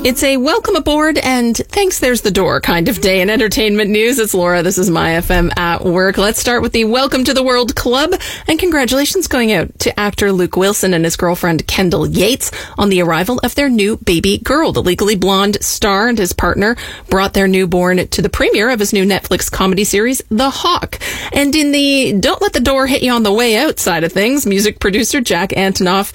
It's a welcome aboard and thanks there's the door kind of day in entertainment news. It's Laura. This is My FM at Work. Let's start with the Welcome to the World Club, and congratulations going out to actor Luke Wilson and his girlfriend Kendall Yates on the arrival of their new baby girl. The Legally Blonde star and his partner brought their newborn to the premiere of his new Netflix comedy series, The Hawk. And in the Don't Let the Door Hit You on the Way Out side of things, music producer Jack Antonoff